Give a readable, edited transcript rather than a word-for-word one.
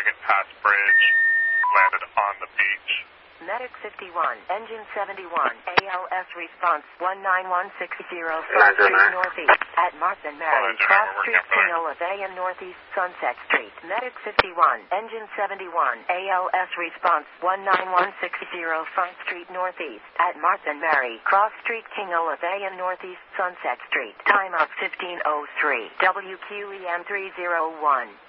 Second Pass Bridge, landed on the beach. Medic 51, Engine 71, ALS response 19160 Front Street Northeast at Martha Mary, Cross Street, Panola Bay and Northeast Sunset Street. Medic 51, Engine 71, ALS response 19160 Front Street Northeast at Martha Mary, Cross Street, Panola Bay and Northeast Sunset Street. Timeout 1503, WQEM 301.